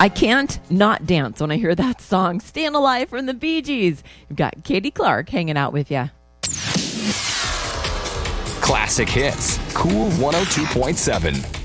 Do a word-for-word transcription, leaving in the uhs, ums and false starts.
I can't not dance when I hear that song, Staying Alive from the Bee Gees. You've got Katie Clark hanging out with you. Classic hits. Cool one oh two point seven.